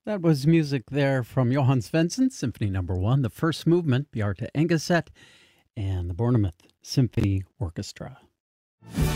That was music there from Johann Svensson, Symphony Number 1, the first movement, Bjarte Engeset, and the Bournemouth Symphony Orchestra.